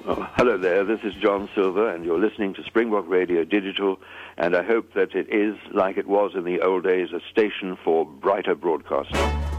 Oh, hello there, this is John Silver, and you're listening to Springbok Radio Digital, and I hope that it is, like it was in the old days, a station for brighter broadcasting.